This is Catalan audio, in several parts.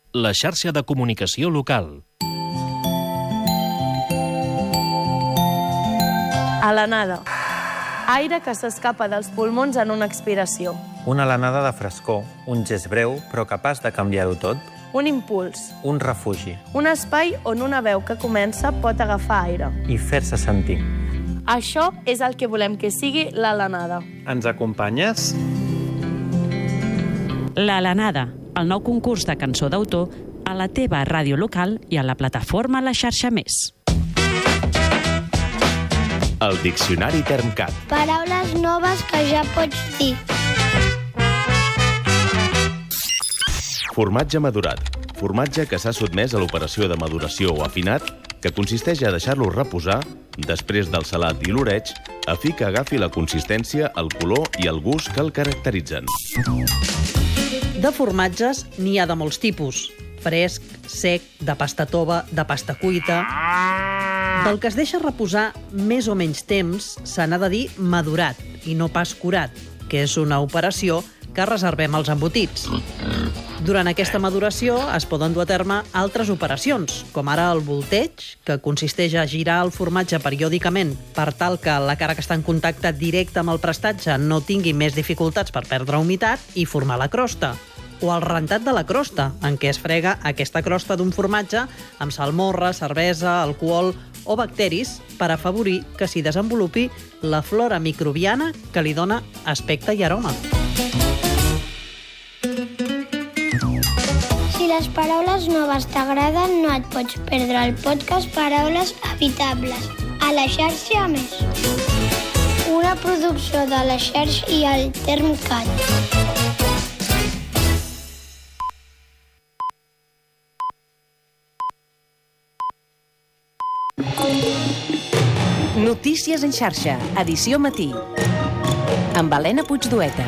la xarxa de comunicació local. Alenada. Aire que s'escapa dels pulmons en una expiració. Una alenada de frescor, un gest breu però capaç de canviar-ho tot. Un impuls. Un refugi. Un espai on una veu que comença pot agafar aire. I fer-se sentir. Això és el que volem que sigui l'Alenada. Ens acompanyes? L'Alenada, el nou concurs de cançó d'autor a la teva ràdio local i a la plataforma La Xarxa Més. El Diccionari Termcat. Paraules noves que ja pots dir. Formatge madurat. Formatge que s'ha sotmès a l'operació de maduració o afinat, que consisteix a deixar-lo reposar, després del salat i l'oreig, a fi que agafi la consistència, el color i el gust que el caracteritzen. De formatges n'hi ha de molts tipus. Fresc, sec, de pasta tova, de pasta cuita. Del que es deixa reposar més o menys temps se n'ha de dir madurat i no pas curat, que és una operació que reservem als embotits. Durant aquesta maduració es poden dur a terme altres operacions, com ara el volteig, que consisteix a girar el formatge periòdicament per tal que la cara que està en contacte directe amb el prestatge no tingui més dificultats per perdre humitat i formar la crosta. O el rentat de la crosta, en què es frega aquesta crosta d'un formatge amb salmorra, cervesa, alcohol o bacteris per afavorir que s'hi desenvolupi la flora microbiana que li dona aspecte i aroma. Si les paraules noves t'agraden, no et pots perdre el podcast Paraules Habitables a la Xarxa Més. Una producció de la Xarxa i el Termcat. Notícies en xarxa, edició matí. Amb Helena Puigdueta.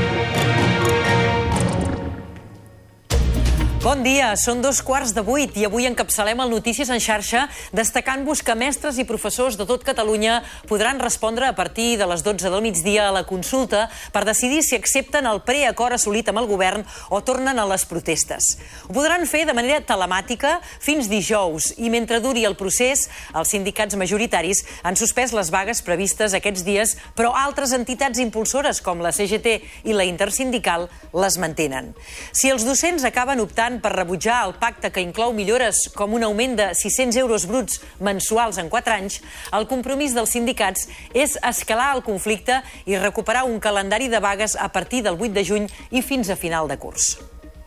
Bon dia, són 7:15 i avui encapçalem el Notícies en xarxa destacant-vos que mestres i professors de tot Catalunya podran respondre a partir de les 12 del migdia a la consulta per decidir si accepten el preacord assolit amb el govern o tornen a les protestes. Ho podran fer de manera telemàtica fins dijous i mentre duri el procés, els sindicats majoritaris han suspès les vagues previstes aquests dies, però altres entitats impulsores com la CGT i la Intersindical les mantenen. Si els docents acaben optant per rebutjar el pacte que inclou millores com un augment de 600 euros bruts mensuals en 4 anys, el compromís dels sindicats és escalar el conflicte i recuperar un calendari de vagues a partir del 8 de juny i fins a final de curs.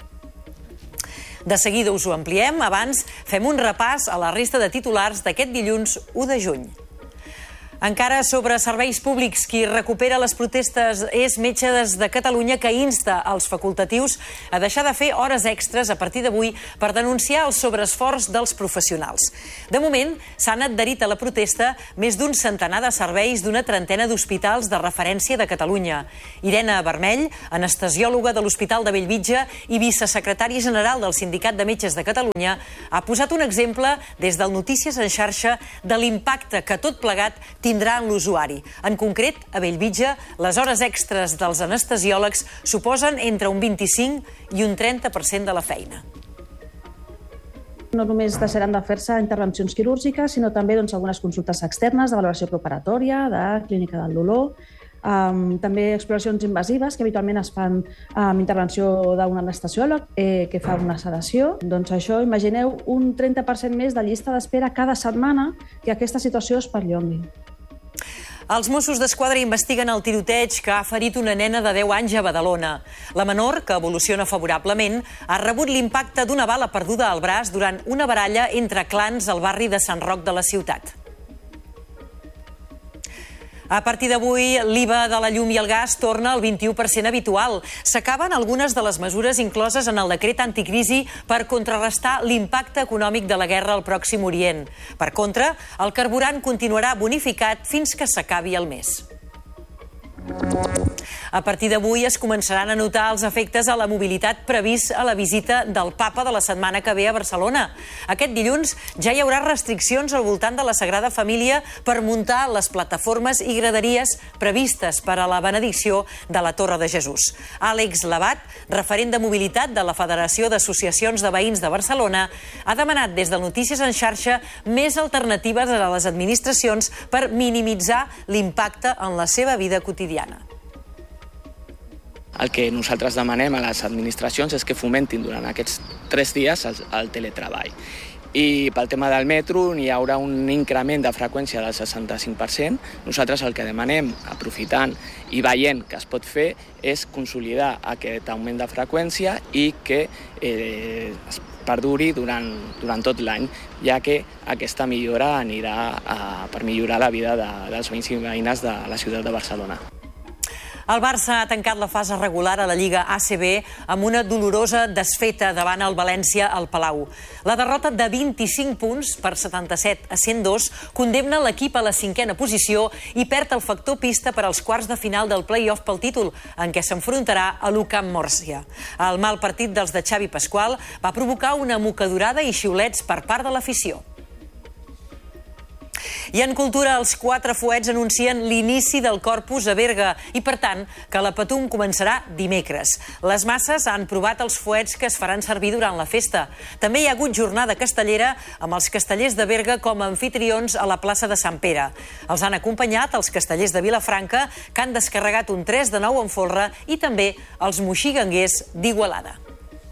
De seguida us ho ampliem, abans fem un repàs a la resta de titulars d'aquest dilluns 1 de juny. Encara sobre serveis públics, qui recupera les protestes és Metges de Catalunya, que insta els facultatius a deixar de fer hores extres a partir d'avui per denunciar el sobreesforç dels professionals. De moment, s'han adherit a la protesta més d'un centenar de serveis d'una trentena d'hospitals de referència de Catalunya. Irene Vermell, anestesiòloga de l'Hospital de Bellvitge i vicesecretària general del Sindicat de Metges de Catalunya, ha posat un exemple des del Notícies en xarxa de l'impacte que tot plegat tindrà en l'usuari. En concret, a Bellvitge, les hores extres dels anestesiòlegs suposen entre un 25 i un 30% de la feina. No només deixaran de fer-se intervencions quirúrgiques, sinó també algunes consultes externes de valoració preparatòria, de clínica del dolor, també exploracions invasives que habitualment es fan amb intervenció d'un anestesiòleg que fa una sedació. Doncs això, imagineu un 30% més de llista d'espera cada setmana que aquesta situació es perllongui. Els Mossos d'Esquadra investiguen el tiroteig que ha ferit una nena de 10 anys a Badalona. La menor, que evoluciona favorablement, ha rebut l'impacte d'una bala perduda al braç durant una baralla entre clans al barri de Sant Roc de la ciutat. A partir d'avui, l'IVA de la llum i el gas torna al 21% habitual. S'acaben algunes de les mesures incloses en el decret anticrisi per contrarrestar l'impacte econòmic de la guerra al Pròxim Orient. Per contra, el carburant continuarà bonificat fins que s'acabi el mes. A partir d'avui es començaran a notar els efectes a la mobilitat previst a la visita del Papa de la setmana que ve a Barcelona. Aquest dilluns ja hi haurà restriccions al voltant de la Sagrada Família per muntar les plataformes i graderies previstes per a la benedicció de la Torre de Jesús. Àlex Labat, referent de mobilitat de la Federació d'Associacions de Veïns de Barcelona, ha demanat des de Notícies en xarxa més alternatives a les administracions per minimitzar l'impacte en la seva vida quotidiana. El que nosaltres demanem a les administracions és que fomentin durant aquests 3 dies el teletreball. I pel tema del metro hi haurà un increment de freqüència del 65%. Nosaltres el que demanem, aprofitant i veient que es pot fer, és consolidar aquest augment de freqüència i que es perduri durant tot l'any, ja que aquesta millora anirà per millorar la vida dels veïns i veïnes de la ciutat de Barcelona. El Barça ha tancat la fase regular a la Lliga ACB amb una dolorosa desfeta davant el València al Palau. La derrota de 25 punts per 77 a 102 condemna l'equip a la 5a posició i perd el factor pista per als quarts de final del play-off pel títol, en què s'enfrontarà a l'UCAM Múrcia. El mal partit dels de Xavi Pasqual va provocar una mocadurada i xiulets per part de l'afició. I en cultura, els 4 fuets anuncien l'inici del Corpus a Berga i, per tant, que la Patum començarà dimecres. Les masses han provat els fuets que es faran servir durant la festa. També hi ha hagut jornada castellera amb els castellers de Berga com a anfitrions a la plaça de Sant Pere. Els han acompanyat els castellers de Vilafranca, que han descarregat un 3-9 en folre, i també els moxiganguers d'Igualada.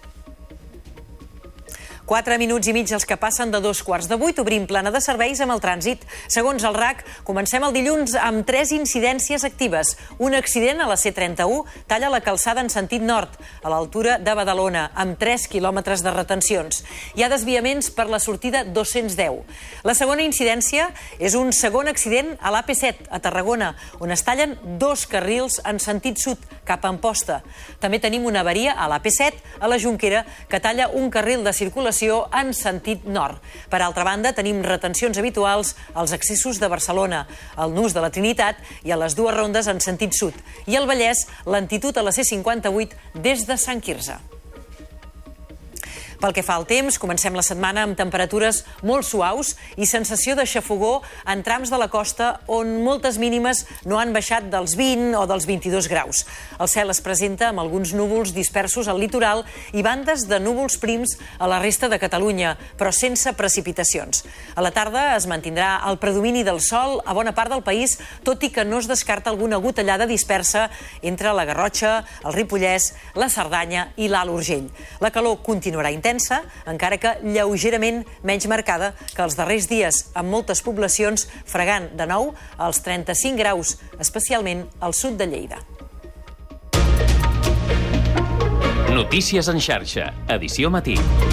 4 minuts i mig els que passen de 7:15. Obrim plana de serveis amb el trànsit. Segons el RAC, comencem el dilluns amb 3 incidències actives. Un accident a la C31 talla la calçada en sentit nord, a l'altura de Badalona, amb 3 quilòmetres de retencions. Hi ha desviaments per la sortida 210. La segona incidència és un segon accident a l'AP7, a Tarragona, on es tallen 2 carrils en sentit sud, cap a Amposta. També tenim una avaria a l'AP7, a la Jonquera, que talla un carril de circulació en sentit nord. Per altra banda, tenim retencions habituals als accessos de Barcelona, al Nus de la Trinitat i a les 2 rondes en sentit sud. I al Vallès, lentitud a la C58 des de Sant Quirze. Pel que fa al temps, comencem la setmana amb temperatures molt suaus i sensació de xafogó en trams de la costa on moltes mínimes no han baixat dels 20 o dels 22 graus. El cel es presenta amb alguns núvols dispersos al litoral i bandes de núvols prims a la resta de Catalunya, però sense precipitacions. A la tarda es mantindrà el predomini del sol a bona part del país, tot i que no es descarta alguna gotellada dispersa entre la Garrotxa, el Ripollès, la Cerdanya i l'Alt Urgell. La calor continuarà intensa, encara que lleugerament menys marcada que els darrers dies, amb moltes poblacions fregant de nou als 35 graus, especialment al sud de Lleida. Notícies en xarxa, edició matí.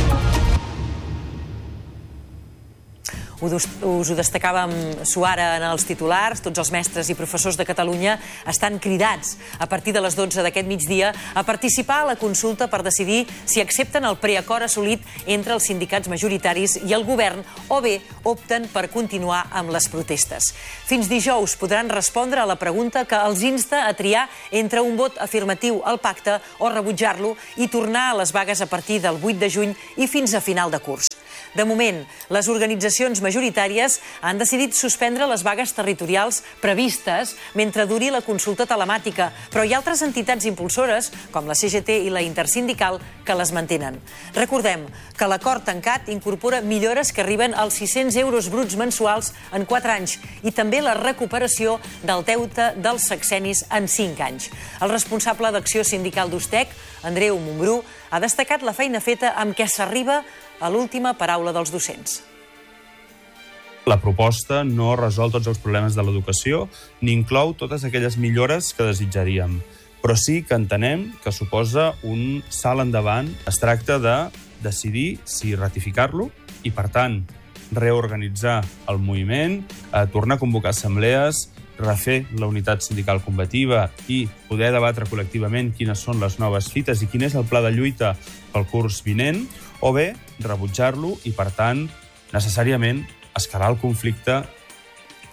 Us ho destacàvem suara en els titulars. Tots els mestres i professors de Catalunya estan cridats a partir de les 12 d'aquest migdia a participar a la consulta per decidir si accepten el preacord assolit entre els sindicats majoritaris i el govern o bé opten per continuar amb les protestes. Fins dijous podran respondre a la pregunta que els insta a triar entre un vot afirmatiu al pacte o rebutjar-lo i tornar a les vagues a partir del 8 de juny i fins a final de curs. De moment, les organitzacions majoritàries han decidit suspendre les vagues territorials previstes mentre duri la consulta telemàtica, però hi ha altres entitats impulsores, com la CGT i la Intersindical, que les mantenen. Recordem que l'acord tancat incorpora millores que arriben als 600 euros bruts mensuals en 4 anys i també la recuperació del deute dels sexennis en 5 anys. El responsable d'Acció Sindical d'Ustec, Andreu Montbrú, ha destacat la feina feta amb què s'arriba a l'última paraula dels docents. La proposta no resol tots els problemes de l'educació ni inclou totes aquelles millores que desitjaríem, però sí que entenem que suposa un salt endavant. Es tracta de decidir si ratificar-lo i, per tant, reorganitzar el moviment, tornar a convocar assemblees, refer la unitat sindical combativa i poder debatre col·lectivament quines són les noves fites i quin és el pla de lluita pel curs vinent, o bé rebutjar-lo i, per tant, necessàriament escalar el conflicte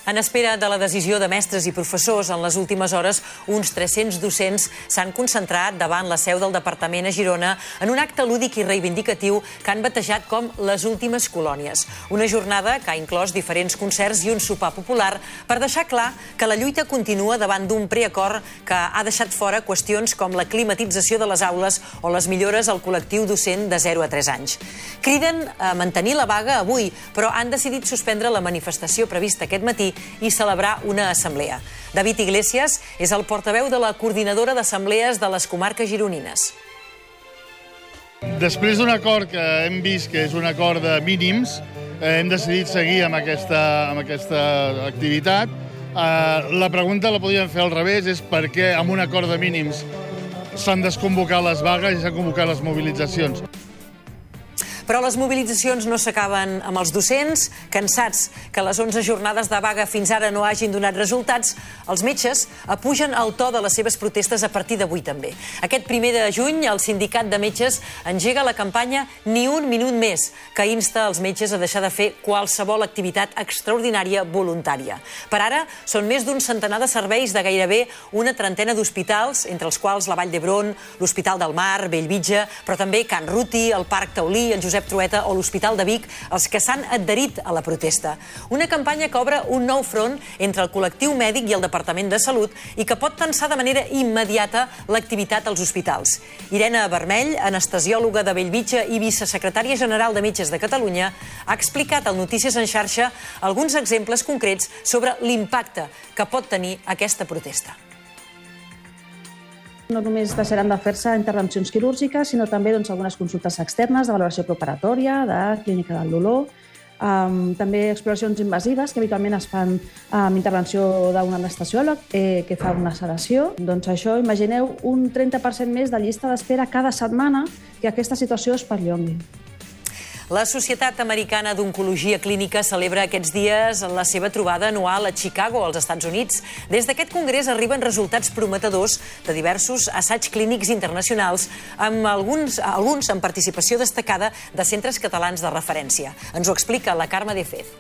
En espera de la decisió de mestres i professors, en les últimes hores, uns 300 docents s'han concentrat davant la seu del departament a Girona en un acte lúdic i reivindicatiu que han batejat com les últimes colònies. Una jornada que ha inclòs diferents concerts i un sopar popular per deixar clar que la lluita continua davant d'un preacord que ha deixat fora qüestions com la climatització de les aules o les millores al col·lectiu docent de 0 a 3 anys. Criden a mantenir la vaga avui, però han decidit suspendre la manifestació prevista aquest matí i celebrar una assemblea. David Iglesias és el portaveu de la coordinadora d'assemblees de les comarques gironines. Després d'un acord que hem vist que és un acord de mínims, hem decidit seguir amb aquesta activitat. La pregunta la podríem fer al revés, és per què amb un acord de mínims s'han desconvocat les vagues i s'han convocat les mobilitzacions. Però les mobilitzacions no s'acaben amb els docents. Cansats que les 11 jornades de vaga fins ara no hagin donat resultats, els metges apugen el to de les seves protestes a partir d'avui també. Aquest 1 de juny, el sindicat de metges engega la campanya Ni un minut més, que insta els metges a deixar de fer qualsevol activitat extraordinària voluntària. Per ara, són més d'un centenar de serveis de gairebé una trentena d'hospitals, entre els quals la Vall d'Hebron, l'Hospital del Mar, Bellvitge, però també Can Ruti, el Parc Taulí, el Josep Trueta o l'Hospital de Vic, els que s'han adherit a la protesta. Una campanya que obre un nou front entre el col·lectiu mèdic i el Departament de Salut i que pot tensar de manera immediata l'activitat als hospitals. Irene Vermell, anestesiòloga de Bellvitge i vicesecretària general de Metges de Catalunya, ha explicat al Notícies en xarxa alguns exemples concrets sobre l'impacte que pot tenir aquesta protesta. No només deixaran de fer-se intervencions quirúrgiques, sinó també algunes consultes externes de valoració preparatòria, de clínica del dolor, també exploracions invasives, que habitualment es fan amb intervenció d'un anestesiòleg que fa una sedació. Doncs això, imagineu un 30% més de llista d'espera cada setmana que aquesta situació es perllongui. La Societat Americana d'Oncologia Clínica celebra aquests dies la seva trobada anual a Chicago, als Estats Units. Des d'aquest congrés arriben resultats prometedors de diversos assaigs clínics internacionals, amb alguns amb participació destacada de centres catalans de referència. Ens ho explica la Carme de Fez.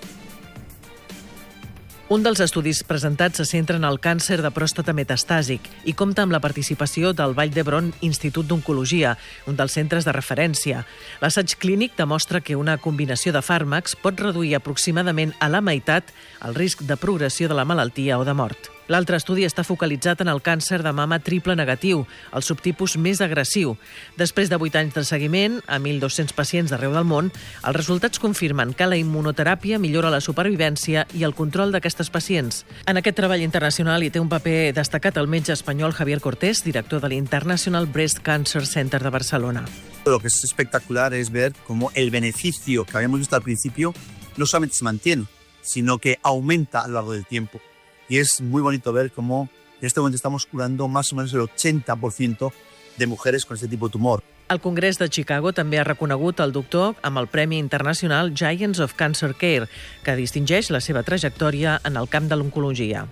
Un dels estudis presentats se centra en el càncer de pròstata metastàsic i compta amb la participació del Vall d'Hebron Institut d'Oncologia, un dels centres de referència. L'assaig clínic demostra que una combinació de fàrmacs pot reduir aproximadament a la meitat el risc de progressió de la malaltia o de mort. L'altre estudi està focalitzat en el càncer de mama triple negatiu, el subtipus més agressiu. Després de 8 anys de seguiment, a 1.200 pacients d'arreu del món, els resultats confirmen que la immunoteràpia millora la supervivència i el control d'aquestes pacients. En aquest treball internacional hi té un paper destacat el metge espanyol Javier Cortés, director de l'International Breast Cancer Center de Barcelona. Lo que es espectacular es ver cómo el beneficio que habíamos visto al principio no solamente se mantiene, sino que aumenta a lo largo del tiempo. Y es muy bonito ver cómo en este momento estamos curando más o menos el 80% de mujeres con este tipo de tumor. El Congrés de Chicago també ha reconegut el doctor amb el Premi Internacional Giants of Cancer Care, que distingeix la seva trajectòria en el camp de l'oncologia.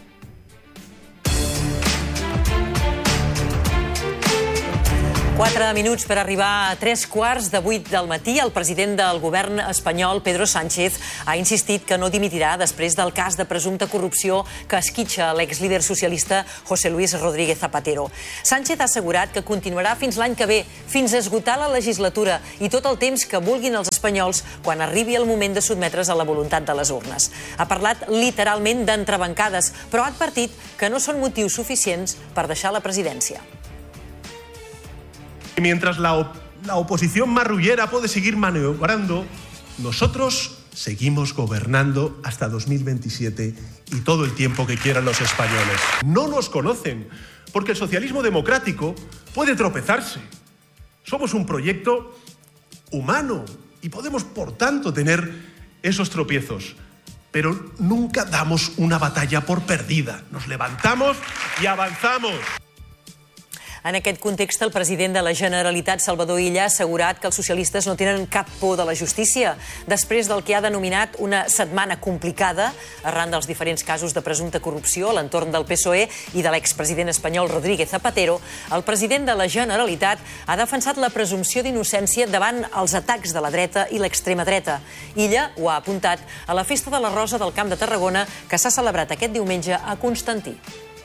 4 minuts per arribar a 7:45 del matí. El president del govern espanyol, Pedro Sánchez, ha insistit que no dimitirà després del cas de presumpta corrupció que esquitxa l'exlíder socialista José Luis Rodríguez Zapatero. Sánchez ha assegurat que continuarà fins l'any que ve, fins a esgotar la legislatura i tot el temps que vulguin els espanyols quan arribi el moment de sotmetre's a la voluntat de les urnes. Ha parlat literalment d'entrebancades, però ha advertit que no són motius suficients per deixar la presidència. Mientras la oposición marrullera puede seguir maniobrando, nosotros seguimos gobernando hasta 2027 y todo el tiempo que quieran los españoles. No nos conocen, porque el socialismo democrático puede tropezarse. Somos un proyecto humano y podemos, por tanto, tener esos tropiezos. Pero nunca damos una batalla por perdida. Nos levantamos y avanzamos. En aquest context, el president de la Generalitat, Salvador Illa, ha assegurat que els socialistes no tenen cap por de la justícia, després del que ha denominat una setmana complicada arran dels diferents casos de presumpta corrupció a l'entorn del PSOE i de l'expresident espanyol Rodríguez Zapatero. El president de la Generalitat ha defensat la presumpció d'innocència davant els atacs de la dreta i l'extrema dreta. Illa ho ha apuntat a la Festa de la Rosa del Camp de Tarragona, que s'ha celebrat aquest diumenge a Constantí.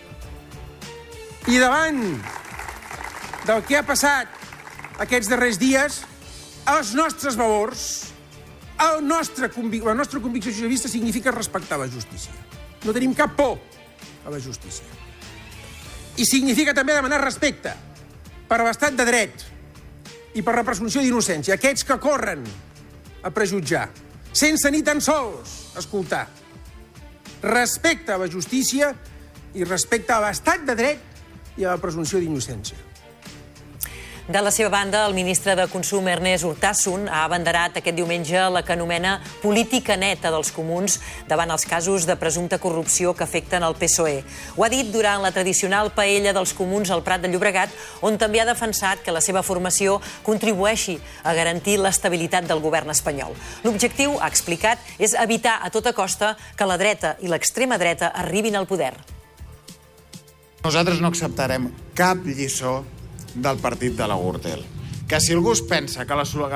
I davant del que ha passat aquests darrers dies, els nostres valors, la nostra convicció socialista significa respectar la justícia. No tenim cap por a la justícia. I significa també demanar respecte per l'estat de dret i per la presumpció d'innocència. Aquests que corren a prejutjar, sense ni tan sols escoltar. Respecte a la justícia i respecte a l'estat de dret i a la presumpció d'innocència. De la seva banda, el ministre de Consum, Ernest Urtasun, ha abanderat aquest diumenge la que anomena política neta dels comuns davant els casos de presumpta corrupció que afecten el PSOE. Ho ha dit durant la tradicional paella dels comuns al Prat de Llobregat, on també ha defensat que la seva formació contribueixi a garantir l'estabilitat del govern espanyol. L'objectiu, ha explicat, és evitar a tota costa que la dreta i l'extrema dreta arribin al poder. Nosaltres no acceptarem cap lliçó del partit de la Gürtel. Que si algú es pensa que la solució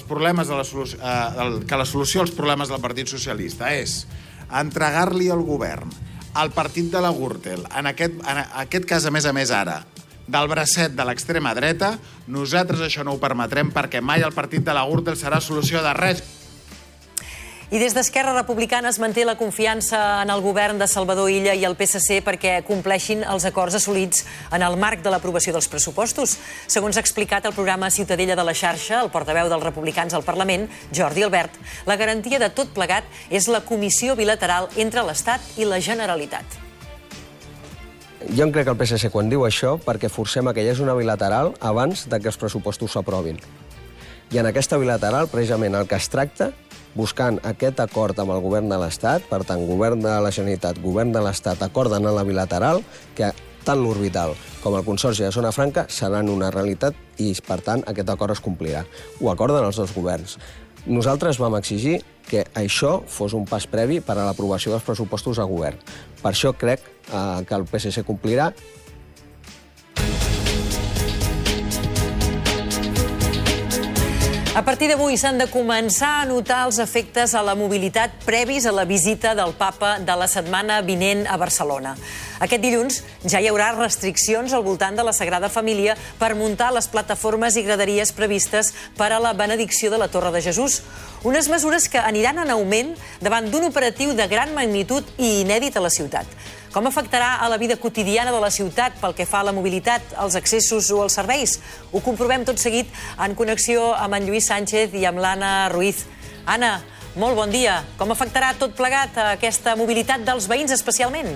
als problemes del Partit Socialista és entregar-li el govern al partit de la Gürtel, en aquest cas, a més ara, del bracet de l'extrema dreta, nosaltres això no ho permetrem perquè mai el partit de la Gürtel serà solució de res. I des d'Esquerra Republicana es manté la confiança en el govern de Salvador Illa i el PSC perquè compleixin els acords assolits en el marc de l'aprovació dels pressupostos. Segons ha explicat el programa Ciutadella de la Xarxa, el portaveu dels republicans al Parlament, Jordi Albert, la garantia de tot plegat és la comissió bilateral entre l'Estat i la Generalitat. Jo em crec el PSC quan diu això perquè forcem que hi hagi una bilateral abans que els pressupostos s'aprovin. I en aquesta bilateral, precisament, el que es tracta buscant aquest acord amb el govern de l'Estat, per tant, govern de la Generalitat, govern de l'Estat, acorden en la bilateral, que tant l'orbital com el Consorci de Zona Franca seran una realitat i, per tant, aquest acord es complirà. Ho acorden els dos governs. Nosaltres vam exigir que això fos un pas previ per a l'aprovació dels pressupostos a govern. Per això crec que el PSC complirà. A partir d'avui s'han de començar a notar els efectes a la mobilitat previs a la visita del papa de la setmana vinent a Barcelona. Aquest dilluns ja hi haurà restriccions al voltant de la Sagrada Família per muntar les plataformes i graderies previstes per a la benedicció de la Torre de Jesús. Unes mesures que aniran en augment davant d'un operatiu de gran magnitud i inèdit a la ciutat. Com afectarà a la vida quotidiana de la ciutat pel que fa a la mobilitat, als accessos o als serveis? Ho comprovem tot seguit en connexió amb en Lluís Sánchez i amb l'Anna Ruiz. Anna, molt bon dia. Com afectarà tot plegat a aquesta mobilitat dels veïns especialment?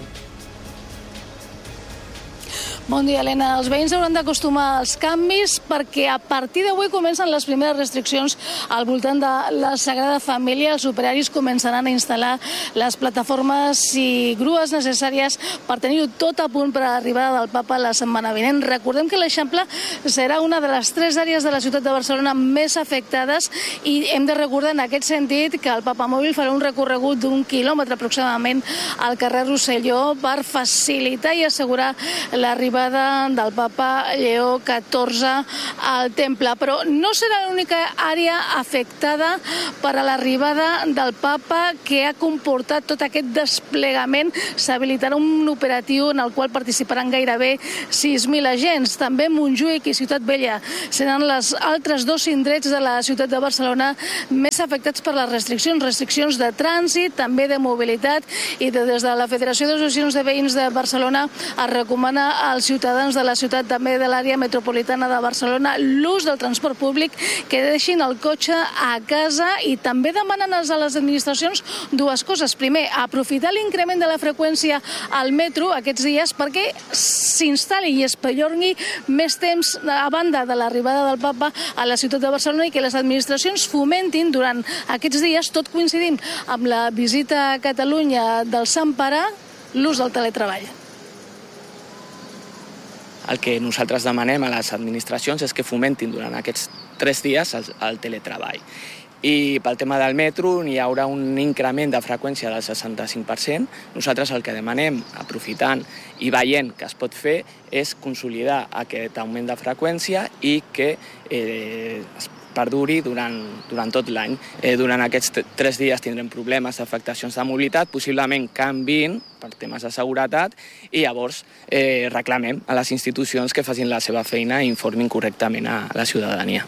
Bon dia, Helena. Els veïns hauran d'acostumar als canvis perquè a partir d'avui comencen les primeres restriccions al voltant de la Sagrada Família. Els operaris començaran a instal·lar les plataformes i grues necessàries per tenir-ho tot a punt per a l'arribada del papa la setmana vinent. Recordem que l'Eixample serà una de les 3 àrees de la ciutat de Barcelona més afectades i hem de recordar en aquest sentit que el papamòbil farà un recorregut d'1 quilòmetre aproximadament al carrer Rosselló per facilitar i assegurar l'arribada del papa Lleó XIV al temple. Però no serà l'única àrea afectada per a l'arribada del papa que ha comportat tot aquest desplegament. S'habilitarà un operatiu en el qual participaran gairebé 6.000 agents. També Montjuïc i Ciutat Vella seran els altres 2 indrets de la ciutat de Barcelona més afectats per les restriccions de trànsit, també de mobilitat, i des de la Federació d'Associacions de Veïns de Barcelona es recomana als ciutadans de la ciutat, també de l'àrea metropolitana de Barcelona, l'ús del transport públic, que deixin el cotxe a casa, i també demanen a les administracions 2 coses. Primer, aprofitar l'increment de la freqüència al metro aquests dies perquè s'instal·li i es perllongui més temps a banda de l'arribada del papa a la ciutat de Barcelona, i que les administracions fomentin durant aquests dies, tot coincidint amb la visita a Catalunya del Sant Pare, l'ús del teletreball. El que nosaltres demanem a les administracions és que fomentin durant aquests 3 dies el teletreball. I pel tema del metro hi haurà un increment de freqüència del 65%. Nosaltres el que demanem, aprofitant i veient que es pot fer, és consolidar aquest augment de freqüència i que es perduri durant tot l'any. Durant aquests 3 dies tindrem problemes d'afectacions de mobilitat, possiblement canviïn per temes de seguretat i llavors reclamem a les institucions que facin la seva feina i informin correctament a la ciutadania.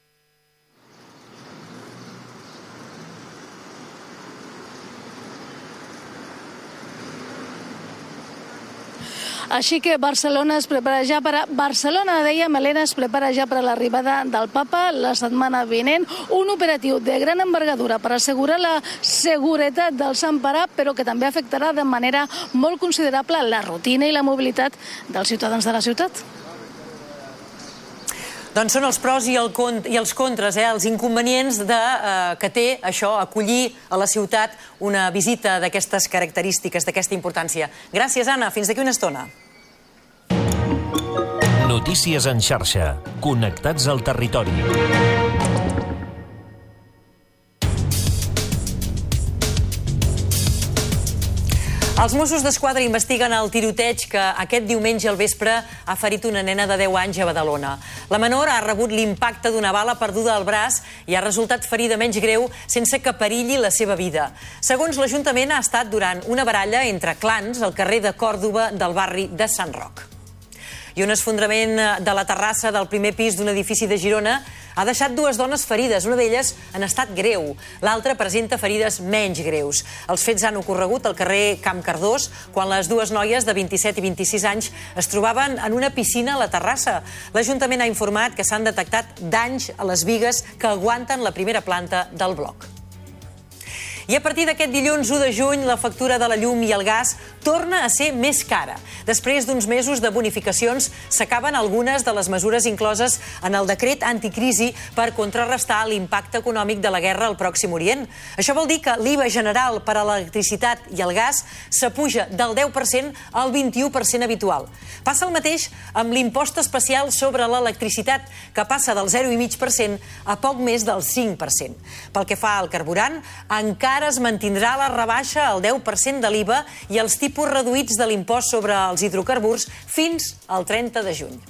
Així que Barcelona es prepara ja per Barcelona, deia Helena, es prepara ja per a l'arribada del papa la setmana vinent. Un operatiu de gran envergadura per assegurar la seguretat del Sant Pare, però que també afectarà de manera molt considerable la rutina i la mobilitat dels ciutadans de la ciutat. Doncs són els pros i els contres, els inconvenients que té això, acollir a la ciutat una visita d'aquestes característiques, d'aquesta importància. Gràcies, Anna. Fins d'aquí una estona. Notícies en xarxa. Connectats al territori. Els Mossos d'Esquadra investiguen el tiroteig que aquest diumenge al vespre ha ferit una nena de 10 anys a Badalona. La menor ha rebut l'impacte d'una bala perduda al braç i ha resultat ferida menys greu sense que perilli la seva vida. Segons l'Ajuntament, ha estat durant una baralla entre clans al carrer de Còrdova del barri de Sant Roc. I un esfondrament de la terrassa del primer pis d'un edifici de Girona ha deixat 2 dones ferides, una d'elles en estat greu. L'altra presenta ferides menys greus. Els fets han ocorregut al carrer Camp Cardós, quan les 2 noies de 27 i 26 anys es trobaven en una piscina a la terrassa. L'Ajuntament ha informat que s'han detectat danys a les bigues que aguanten la primera planta del bloc. I a partir d'aquest dilluns 1 de juny, la factura de la llum i el gas torna a ser més cara. Després d'uns mesos de bonificacions, s'acaben algunes de les mesures incloses en el decret anticrisi per contrarrestar l'impacte econòmic de la guerra al Pròxim Orient. Això vol dir que l'IVA general per a l'electricitat i el gas s'apuja del 10% al 21% habitual. Passa el mateix amb l'impost especial sobre l'electricitat, que passa del 0,5% a poc més del 5%. Pel que fa al carburant, encara es mantindrà la rebaixa al 10% de l'IVA i els tipus reduïts de l'impost sobre els hidrocarburs fins al 30 de juny.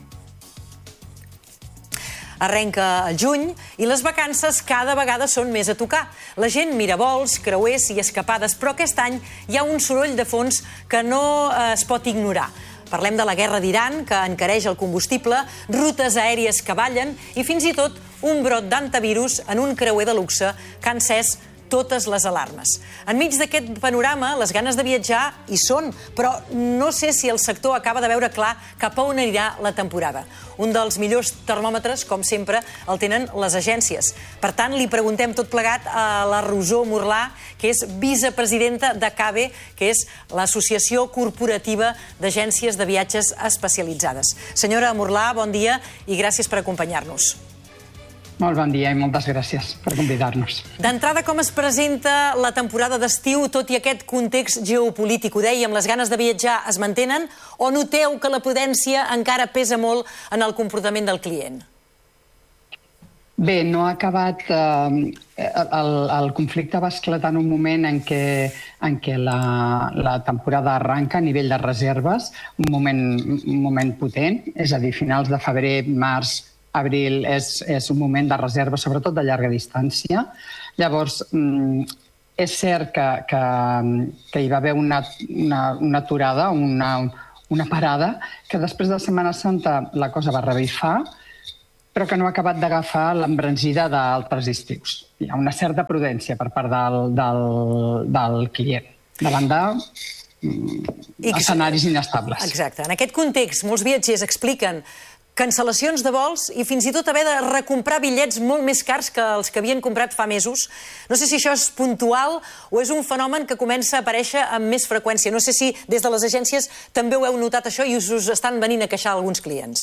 Arrenca el juny i les vacances cada vegada són més a tocar. La gent mira vols, creuers i escapades, però aquest any hi ha un soroll de fons que no es pot ignorar. Parlem de la guerra d'Iran, que encareix el combustible, rutes aèries que ballen i fins i tot un brot d'antivirus en un creuer de luxe que ha encès totes les alarmes. Enmig d'aquest panorama, les ganes de viatjar hi són, però no sé si el sector acaba de veure clar cap a on anirà la temporada. Un dels millors termòmetres, com sempre, el tenen les agències. Per tant, li preguntem tot plegat a la Rosó Murlà, que és vicepresidenta d'ACABE, que és l'Associació Corporativa d'Agències de Viatges Especialitzades. Senyora Murlà, bon dia i gràcies per acompanyar-nos. Molt bon dia i moltes gràcies per convidar-nos. D'entrada, com es presenta la temporada d'estiu, tot i aquest context geopolític? Ho dèiem, les ganes de viatjar es mantenen o noteu que la prudència encara pesa molt en el comportament del client? Bé, no ha acabat... El conflicte va esclatar en un moment en què la temporada arranca a nivell de reserves, un moment potent, és a dir, finals de febrer, març, abril és un moment de reserva, sobretot de llarga distància. Llavors, és cert que hi va haver una aturada, una parada, que després de Setmana Santa la cosa va revifar, però que no ha acabat d'agafar l'embranzida d'altres estius. Hi ha una certa prudència per part del client, davant d'escenaris inestables. Exacte. En aquest context, molts viatgers expliquen cancel·lacions de vols i fins i tot haver de recomprar bitllets molt més cars que els que havien comprat fa mesos. No sé si això és puntual o és un fenomen que comença a aparèixer amb més freqüència. No sé si des de les agències també ho heu notat això i us estan venint a queixar alguns clients.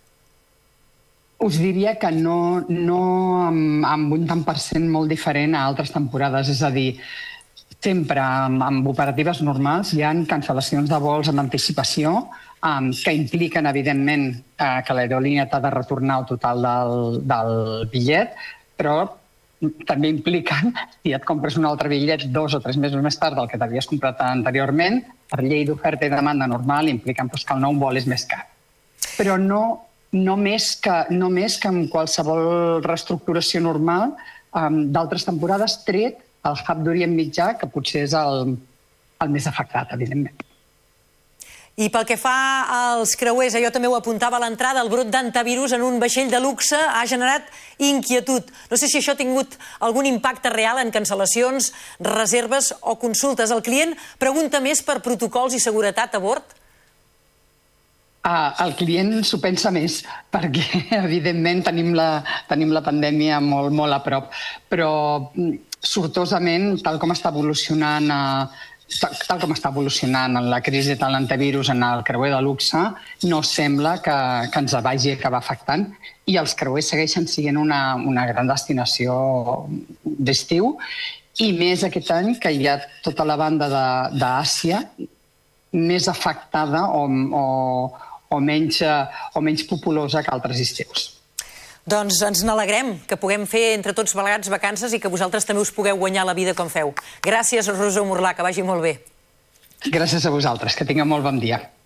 Us diria que no amb un tant per cent molt diferent a altres temporades. És a dir, sempre amb operatives normals hi ha cancel·lacions de vols amb anticipació que impliquen, evidentment, que l'aerolínia t'ha de retornar el total del bitllet, però també impliquen, si et compres un altre bitllet 2 o 3 mesos més tard del que t'havies comprat anteriorment, per llei d'oferta i demanda normal, impliquen que el nou vol és més car. Però no més que en qualsevol reestructuració normal d'altres temporades, tret el hub d'Orient Mitjà, que potser és el més afectat, evidentment. I pel que fa als creuers, jo també ho apuntava a l'entrada, el brot d'antivirus en un vaixell de luxe ha generat inquietud. No sé si això ha tingut algun impacte real en cancel·lacions, reserves o consultes. El client pregunta més per protocols i seguretat a bord? El client s'ho pensa més, perquè, evidentment, tenim la pandèmia molt a prop. Però, sortosament, tal com està evolucionant en la crisi de l'antivirus en el creuer de luxe, no sembla que ens vagi acabar afectant. I els creuers segueixen sent una gran destinació d'estiu, i més aquest any, que hi ha tota la banda d'Àsia més afectada o menys populosa que altres estius. Doncs ens n'alegrem que puguem fer entre tots plegats vacances i que vosaltres també us pugueu guanyar la vida com feu. Gràcies, Rosó Murlà, que vagi molt bé. Gràcies a vosaltres, que tingueu molt bon dia.